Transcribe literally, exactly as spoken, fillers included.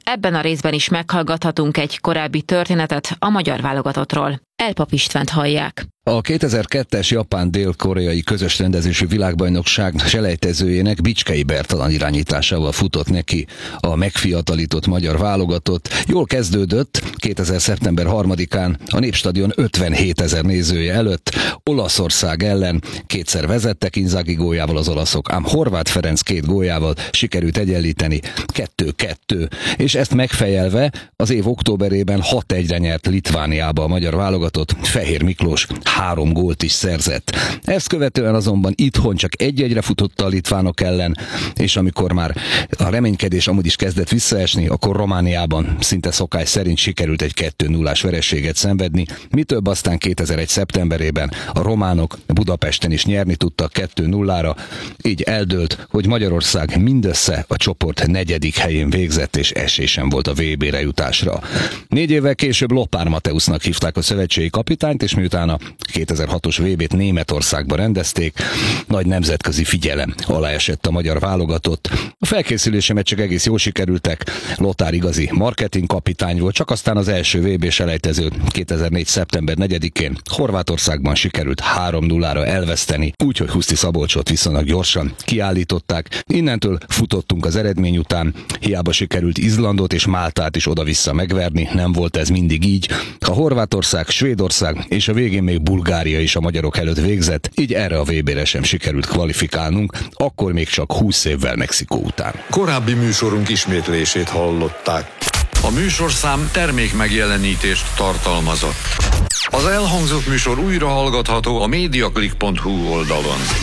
Ebben a részben is meghallgathatunk egy korábbi történetet a magyar válogatottról. Elpap Istvánt hallják. A kétezer-kettes japán dél-koreai közös rendezésű világbajnokság selejtezőjének Bicskei Bertalan irányításával futott neki a megfiatalított magyar válogatott. Jól kezdődött, kétezer. szeptember harmadikán a Népstadion ötvenhétezer nézője előtt Olaszország ellen kétszer vezettek Inzaghi góljával az olaszok, ám Horváth Ferenc két góljával sikerült egyenlíteni kettő-kettő, és ezt megfejelve az év októberében hat egyre nyert Litvániába a magyar válogatott, Fehér Miklós három gólt is szerzett. Ezt követően azonban itthon csak egy-egyre futott a litvánok ellen, és amikor már a reménykedés amúgy is kezdett visszaesni, akkor Romániában szinte szokás szerint sikerült egy kettő nullás vereséget szenvedni, mi több aztán kétezer-egy. szeptemberében a románok Budapesten is nyerni tudtak kettő nullára, így eldőlt, hogy Magyarország mindössze a csoport negyedik helyén végzett, és esélyesen volt a vé bé-re jutásra. Négy évvel később Lopár Mateusznak hívták a szövetségi kapitányt, és miután a kétezer-hatos vé bét Németországban rendezték, nagy nemzetközi figyelem alá esett a magyar válogatott. A felkészülési meccsek egész jól sikerültek, Lothár igazi marketing kapitány volt, csak aztán az első vé bé selejtező kétezer-négy. szeptember negyedikén Horvátországban sikerült három nullára elveszteni, úgyhogy Huszti Szabolcsot viszonylag gyorsan kiállították. Innentől futottunk az eredmény után, hiába sikerült Izlandot és Máltát is oda-vissza megverni, nem volt ez mindig így. A Horvátország, Svédország és a végén még Bulgária is a magyarok előtt végzett, így erre a vé bé-re sem sikerült kvalifikálnunk, akkor még csak húsz évvel Mexikó után. Korábbi műsorunk ismétlését hallották. A műsorszám termék megjelenítést tartalmazott. Az elhangzott műsor újra hallgatható a mediaclick pont hu oldalon.